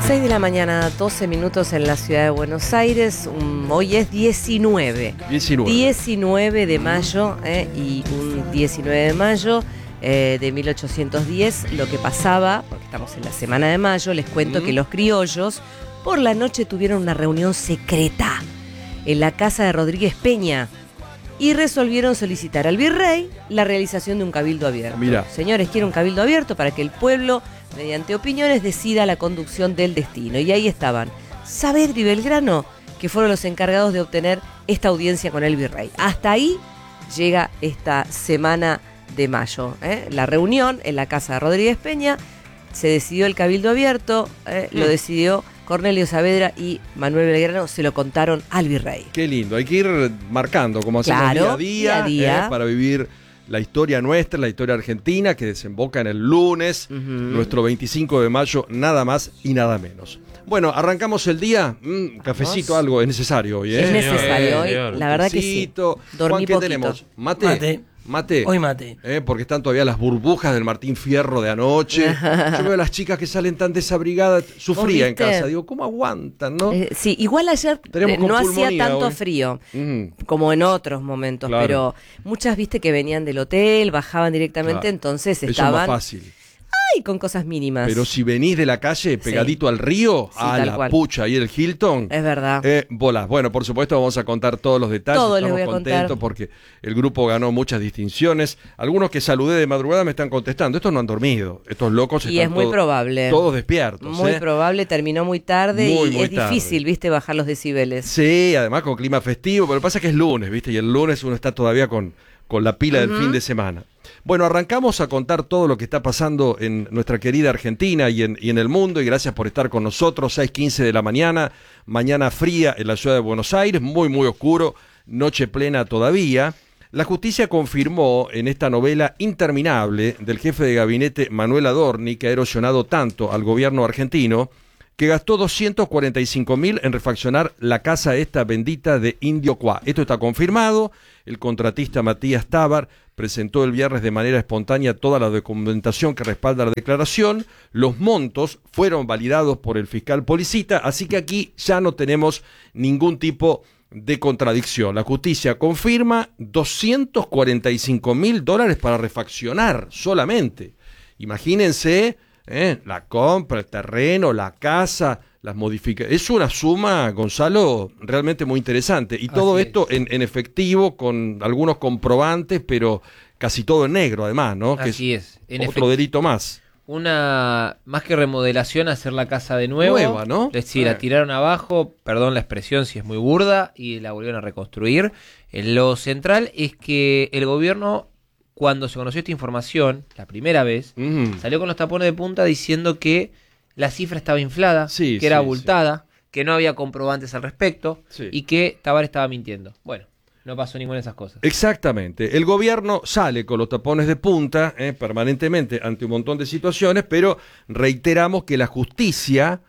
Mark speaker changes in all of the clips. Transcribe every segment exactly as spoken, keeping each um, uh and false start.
Speaker 1: seis de la mañana, doce minutos en la ciudad de Buenos Aires. Um, hoy es diecinueve.
Speaker 2: diecinueve.
Speaker 1: diecinueve de mayo, eh, y un diecinueve de mayo eh, de mil ochocientos diez, lo que pasaba, porque estamos en la semana de mayo, les cuento mm. que los criollos por la noche tuvieron una reunión secreta en la casa de Rodríguez Peña y resolvieron solicitar al virrey la realización de un cabildo abierto.
Speaker 2: Mirá.
Speaker 1: Señores, quiero un cabildo abierto para que el pueblo, mediante opiniones, decida la conducción del destino. Y ahí estaban Saavedra y Belgrano, que fueron los encargados de obtener esta audiencia con el virrey. Hasta ahí llega esta semana de mayo, ¿eh? La reunión en la casa de Rodríguez Peña, se decidió el cabildo abierto, ¿eh? mm. lo decidió Cornelio Saavedra y Manuel Belgrano, se lo contaron al virrey.
Speaker 2: Qué lindo, hay que ir marcando como hacemos
Speaker 1: claro,
Speaker 2: día a día,
Speaker 1: día, a día.
Speaker 2: Eh, para vivir la historia nuestra, la historia argentina, que desemboca en el lunes, uh-huh. nuestro veinticinco de mayo, nada más y nada menos. Bueno, arrancamos el día, mm, cafecito, ¿Vamos? Algo es necesario hoy, ¿eh?
Speaker 1: Es necesario hoy, la verdad que sí.
Speaker 2: Dormí Juan, ¿qué poquito. Tenemos? ¿Mate?
Speaker 3: Mate.
Speaker 2: Mate.
Speaker 3: Hoy mate.
Speaker 2: Eh, porque están todavía las burbujas del Martín Fierro de anoche. Yo veo a las chicas que salen tan desabrigadas. Sufría en casa. Digo, ¿cómo aguantan, no?
Speaker 1: Eh, sí, igual ayer eh, no hacía tanto
Speaker 2: hoy.
Speaker 1: frío
Speaker 2: mm.
Speaker 1: como en otros momentos, claro. pero muchas viste que venían del hotel, bajaban directamente, claro. entonces estaban...
Speaker 2: Eso es más fácil.
Speaker 1: Ay, con cosas mínimas.
Speaker 2: Pero si venís de la calle pegadito sí. al río,
Speaker 1: sí,
Speaker 2: a la
Speaker 1: cual.
Speaker 2: pucha y el Hilton.
Speaker 1: Es verdad.
Speaker 2: Eh, volás. Bueno, por supuesto vamos a contar todos los detalles.
Speaker 1: Todo
Speaker 2: Estamos
Speaker 1: les voy a
Speaker 2: contentos
Speaker 1: contar.
Speaker 2: Porque el grupo ganó muchas distinciones. Algunos que saludé de madrugada me están contestando. Estos no han dormido. Estos locos
Speaker 1: y
Speaker 2: están
Speaker 1: es muy
Speaker 2: todo,
Speaker 1: probable.
Speaker 2: todos despiertos.
Speaker 1: Muy
Speaker 2: ¿eh?
Speaker 1: probable, terminó muy tarde
Speaker 2: muy,
Speaker 1: y
Speaker 2: muy
Speaker 1: es
Speaker 2: tarde.
Speaker 1: difícil, viste, bajar los decibeles.
Speaker 2: Sí, además con clima festivo. Pero lo que pasa es que es lunes, viste, y el lunes uno está todavía con, con la pila uh-huh. del fin de semana. Bueno, arrancamos a contar todo lo que está pasando en nuestra querida Argentina y en, y en el mundo, y gracias por estar con nosotros. Seis quince de la mañana, mañana fría en la ciudad de Buenos Aires, muy muy oscuro, noche plena todavía. La justicia confirmó en esta novela interminable del jefe de gabinete Manuel Adorni, que ha erosionado tanto al gobierno argentino, que gastó doscientos cuarenta y cinco mil en refaccionar la casa esta bendita de Indio Cuá. Esto está confirmado. El contratista Matías Tábar presentó el viernes de manera espontánea toda la documentación que respalda la declaración. Los montos fueron validados por el fiscal Policita, así que aquí ya no tenemos ningún tipo de contradicción. La justicia confirma doscientos cuarenta y cinco mil dólares para refaccionar solamente. Imagínense... ¿Eh? La compra, el terreno, la casa, las modificaciones. Es una suma, Gonzalo, realmente muy interesante. Y todo Así esto en, en efectivo, con algunos comprobantes, pero casi todo en negro, además, ¿no?
Speaker 4: Así
Speaker 2: que
Speaker 4: es.
Speaker 2: es
Speaker 4: En
Speaker 2: otro
Speaker 4: efecto,
Speaker 2: delito más.
Speaker 4: Una, más que remodelación, hacer la casa de nuevo.
Speaker 2: Nueva, ¿no?
Speaker 4: Es decir, la tiraron abajo, perdón la expresión si es muy burda, y la volvieron a reconstruir. Lo central es que el gobierno... Cuando se conoció esta información, la primera vez, uh-huh. salió con los tapones de punta diciendo que la cifra estaba inflada,
Speaker 2: sí,
Speaker 4: que era
Speaker 2: sí,
Speaker 4: abultada,
Speaker 2: sí.
Speaker 4: que no había comprobantes al respecto
Speaker 2: sí.
Speaker 4: y que Tábar estaba mintiendo. Bueno, no pasó ninguna de esas cosas.
Speaker 2: Exactamente. El gobierno sale con los tapones de punta eh, permanentemente ante un montón de situaciones, pero reiteramos que la justicia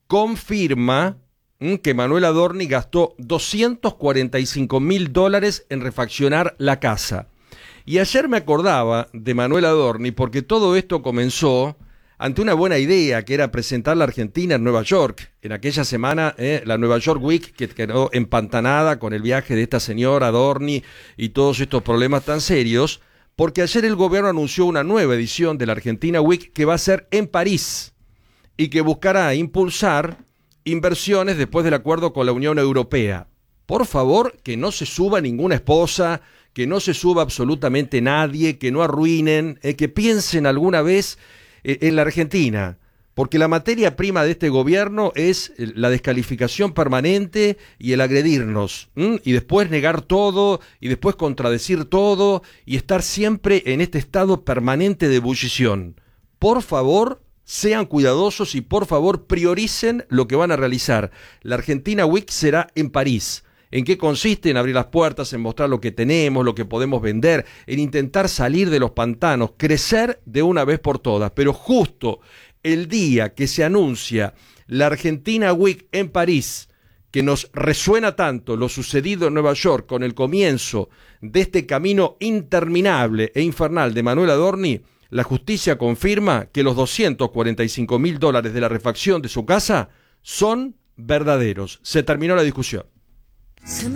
Speaker 2: confirma mm, que Manuel Adorni gastó doscientos cuarenta y cinco mil dólares en refaccionar la casa. Y ayer me acordaba de Manuel Adorni porque todo esto comenzó ante una buena idea que era presentar la Argentina en Nueva York. En aquella semana, eh, la Nueva York Week, que quedó empantanada con el viaje de esta señora Adorni y todos estos problemas tan serios, porque ayer el gobierno anunció una nueva edición de la Argentina Week que va a ser en París y que buscará impulsar inversiones después del acuerdo con la Unión Europea. Por favor, que no se suba ninguna esposa, que no se suba absolutamente nadie, que no arruinen, eh, que piensen alguna vez eh, en la Argentina, porque la materia prima de este gobierno es la descalificación permanente y el agredirnos, ¿m? y después negar todo, y después contradecir todo, y estar siempre en este estado permanente de ebullición. Por favor, sean cuidadosos y por favor prioricen lo que van a realizar. La Argentina Week será en París. ¿En qué consiste? En abrir las puertas, en mostrar lo que tenemos, lo que podemos vender, en intentar salir de los pantanos, crecer de una vez por todas. Pero justo el día que se anuncia la Argentina Week en París, que nos resuena tanto lo sucedido en Nueva York con el comienzo de este camino interminable e infernal de Manuel Adorni, La justicia confirma que los doscientos cuarenta y cinco mil dólares de la refacción de su casa son verdaderos. Se terminó la discusión.